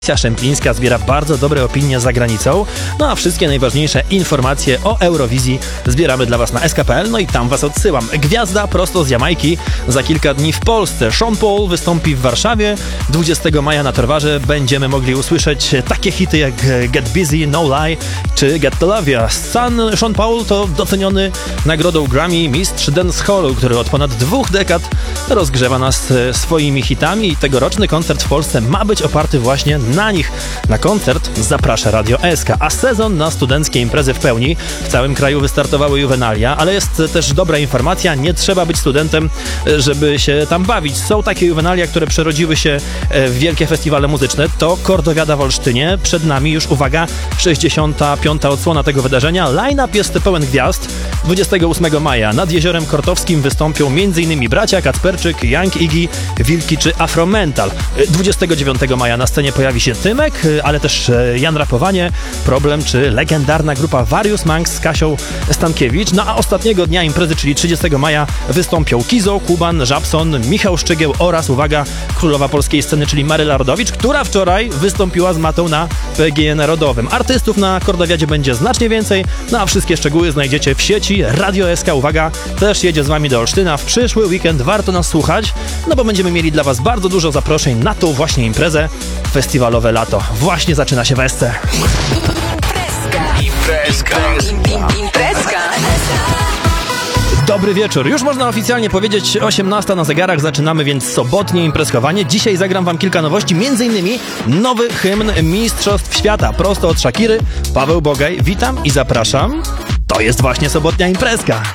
Szemplińska zbiera bardzo dobre opinie za granicą, no a wszystkie najważniejsze informacje o Eurowizji zbieramy dla Was na SK.pl, no i tam Was odsyłam. Gwiazda prosto z Jamajki za kilka dni w Polsce. Sean Paul wystąpi w Warszawie. 20 maja na Torwarze będziemy mogli usłyszeć takie hity jak Get Busy, No Lie czy Get to Love Ya. Sean Paul to doceniony nagrodą Grammy mistrz dancehallu, który od ponad 2 dekad rozgrzewa nas swoimi hitami i tegoroczny koncert w Polsce ma być oparty właśnie na nich. Na koncert zaprasza Radio SK, a sezon na studenckie imprezy w pełni. W całym kraju wystartowały Juvenalia, ale jest też dobra informacja, nie trzeba być studentem, żeby się tam bawić. Są takie Juvenalia, które przerodziły się w wielkie festiwale muzyczne. To Kordowiada w Olsztynie. Przed nami już, uwaga, 65. odsłona tego wydarzenia. Line-up jest pełen gwiazd. 28 maja nad Jeziorem Kortowskim wystąpią m.in. bracia Kacperczyk, Young Iggy, Wilki czy Afromental. 29 maja na scenie pojawi się Tymek, ale też Jan Rapowanie, Problem czy legendarna grupa Various Monks z Kasią Stankiewicz. No a ostatniego dnia imprezy, czyli 30 maja wystąpią Kizo, Kuban, Żabson, Michał Szczygieł oraz, uwaga, królowa polskiej sceny, czyli Maryla Rodowicz, która wczoraj wystąpiła z Matą na PGE Narodowym. Artystów na Kordowiadzie będzie znacznie więcej, no a wszystkie szczegóły znajdziecie w sieci. Radio SK, uwaga, też jedzie z Wami do Olsztyna. W przyszły weekend warto nas słuchać, no bo będziemy mieli dla Was bardzo dużo zaproszeń na tą właśnie imprezę. Festiwalowe lato właśnie zaczyna się w SC. Imprezka. Dobry wieczór. Już można oficjalnie powiedzieć 18 na zegarach. Zaczynamy więc sobotnie imprezkowanie. Dzisiaj zagram Wam kilka nowości, m.in. nowy hymn Mistrzostw Świata prosto od Shakiry. Paweł Bogaj, witam i zapraszam. To jest właśnie sobotnia imprezka.